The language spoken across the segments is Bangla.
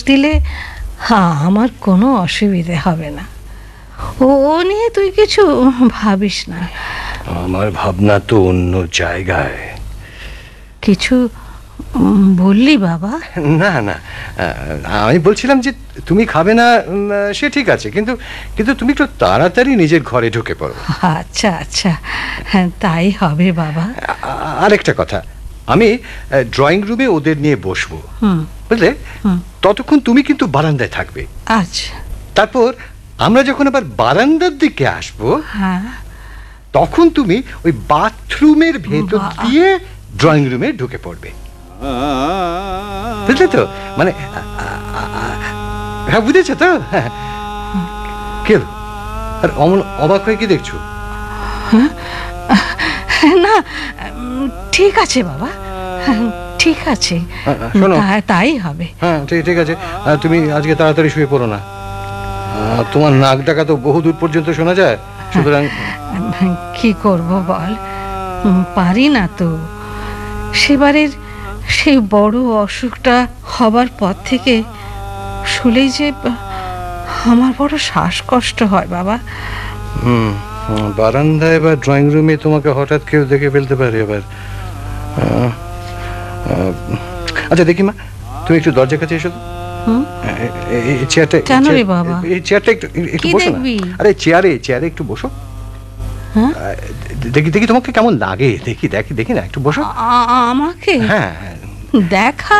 দিলে আমার কোনো অসুবিধে হবে না। ও নিয়ে তুই কিছু ভাবিস না। আমার ভাবনা তো অন্য জায়গায়। কিছু বললি বাবা? না না, আমি বলছিলাম যে তুমি খাবে না সে ঠিক আছে, কিন্তু কিন্তু তুমি একটু তাড়াতাড়ি নিজের ঘরে ঢুকে পড়ো। আচ্ছা আচ্ছা, হ্যাঁ তাই হবে বাবা। আরেকটা কথা, আমি ড্রয়িং রুমে ওদের নিয়ে বসবো, বুঝলে? ততক্ষণ তুমি কিন্তু বারান্দায় থাকবে। আচ্ছা। তারপর আমরা যখন আবার বারান্দার দিকে আসবো, হ্যাঁ, তখন তুমি ওই বাথরুমের ভেতর দিয়ে ড্রয়িং রুমে ঢুকে পড়বে, বুঝলে তো? মানে হ্যাঁ, বুঝেছো তো? কে আর অমন অবাক হয়ে কি দেখছো? না ঠিক আছে বাবা, ঠিক আছে, তাই হবে। হ্যাঁ ঠিক আছে, তুমি আজকে তাড়াতাড়ি শুয়ে পড়ো না। তোমার নাক ডাকা তো বহু দূর পর্যন্ত শোনা যায়, সুতরাং কি করব বল, পারি না তো। সেবারের সেই বড় অসুখটা হবার পর থেকে শুলেই যে আমার বড় শ্বাসকষ্ট হয় বাবা। বারান্দায় বা ড্রয়িং রুমে তোমাকে হঠাৎ কেউ দেখে ফেলতে পারে এবার। আচ্ছা দেখি মা, তুমি একটু দরজার কাছে এসো। এই চেয়ারটা, কেন রে বাবা? এই চেয়ারটা একটু বসো না। আরে চেয়ারে একটু বসো। দেখি তোমাকে কেমন লাগে, দেখি না, একটু বসো। আমাকে? হ্যাঁ দেখা?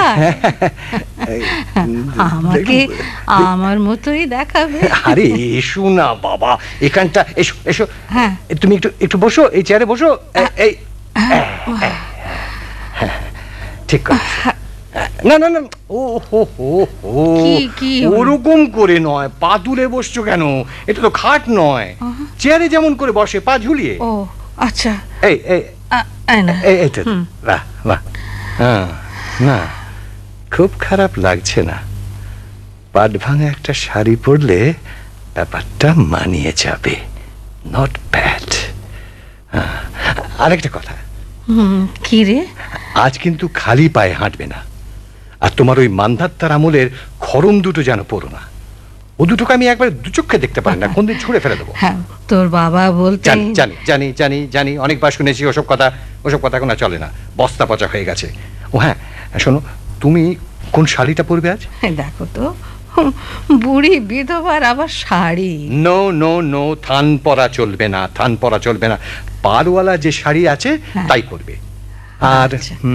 আমাকে আমার মতোই দেখাবে? আরে এসো না বাবা, এখানটা এসো এসো। হ্যাঁ তুমি একটু বসো, এই চেয়ারে বসো। এই ঠিক আছে। না না না, ও হো হো হো, ওরকম করে নয়, পা তুলে বসছো কেন? এটা তো খাট নয়, চেয়ারে যেমন করে বসে পা ঝুলিয়ে। ও আচ্ছা, এই এই তো, বাহ বাহ। না, খুব খারাপ লাগছে না। পাট ভাঙা একটা শাড়ি পরলে ব্যাপারটা মানিয়ে যাবে, নট ব্যাড। আরেকটা কথা, কি রে? আজ কিন্তু খালি পায়ে হাঁটবে না, আর তোমার ওই মান্ধাত্তার আমলের খরম দুটো যেন পড়ো না। ও দুটোকে আমি একবার দু চোখে দেখতে পারি না, কোনদিন ছুঁড়ে ফেলে দেবো। হ্যাঁ, তোর বাবা বলতে জানি অনেকবার শুনেছি ওসব কথা এখন আর চলে না, বস্তা পচা হয়ে গেছে। ও হ্যাঁ শোনো, তুমি কোন শাড়িটা পরবে আজ? দেখো তো, বুড়ি বিধবার আবার শাড়ি? নো নো নো, থান পরা চলবে না, পারওয়ালা যে শাড়ি আছে তাই পরবে। আর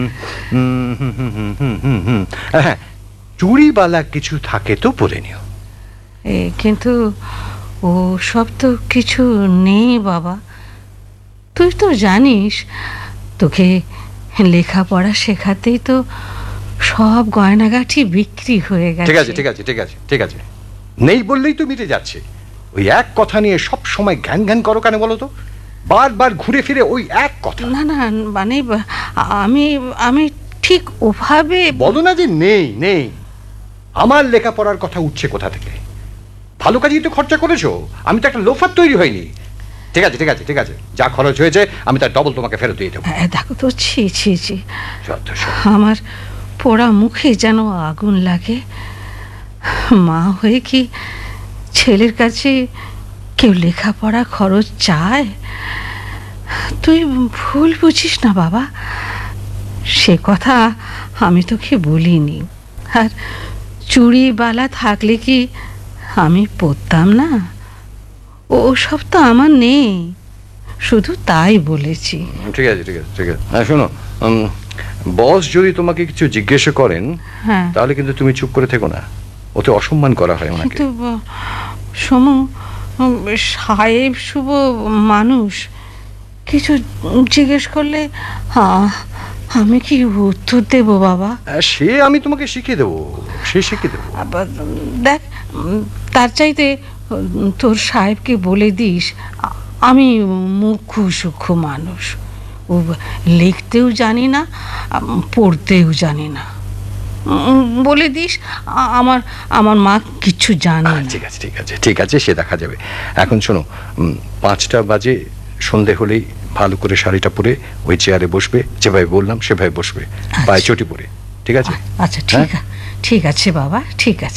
হ্যাঁ, চুড়িওয়ালা কিছু থাকে তো পরে নিও। কিন্তু ও সব তো কিছু নেই বাবা। তুই তো জানিস, তোকে লেখাপড়া শেখাতেই তো সব গয়নাগাঠি বিক্রি হয়ে গেছে। ঠিক আছে, নেই বললেই তো মিটে যাচ্ছে। ওই এক কথা নিয়ে সব সময় ঘ্যান করো কেন বলো তো? বারবার ঘুরে ফিরে ওই এক কথা। না মানে আমি ঠিক ওভাবে বলো না যে নেই। আমার লেখাপড়ার কথা উঠছে কোথা থেকে? ভালো কাজেই তো খরচা করেছো, আমি তো একটা লোফার তৈরি হয়নি। ঠিক আছে, যা খরচ হয়েছে আমি তার ডবল তোমাকে ফেরত দিয়ে দেবো। দেখো তো, ছি আমার পোড়া মুখে যেন আগুন লাগে। মা হয়ে কি ছেলের কাছে কেউ লেখাপড়া খরচ চায়? তুই ভুল বুঝিস না বাবা, সে কথা আমি তোকে বলিনি। আর চুড়িওয়ালা থাকলে কি আমি পরতাম না? ও সব তো আমার নেই, শুধু তাই বলেছি। ঠিক আছে। শোনো, বস যদি তোমাকে কিছু জিজ্ঞেস করেন তাহলে কিন্তু তুমি চুপ করে থেকো না, ওতে অসম্মান করা হয় ওনাকে। কিন্তু সমু, সাহেব শুভ মানুষ, কিছু জিজ্ঞেস করলে আমি কি উত্তর দেব বাবা? সে আমি তোমাকে শিখিয়ে দেবো। দেখ, তার চাইতে তোর সাহেবকে বলে দিস আমি মুখ্য সূক্ষ্ম মানুষ, ও লিখতেও জানি না, পড়তেও জানি না। বলে দিস আমার মা কিচ্ছু জানে না। ঠিক আছে, সে দেখা যাবে। এখন শোনো, 5টা বাজে, সন্ধে হলেই ভালো করে শাড়িটা পরে ওই চেয়ারে বসবে, যেভাবে বললাম সেভাবে বসবে, পায়ে চটি পরে। ঠিক আছে? আচ্ছা ঠিক আছে বাবা, ঠিক আছে।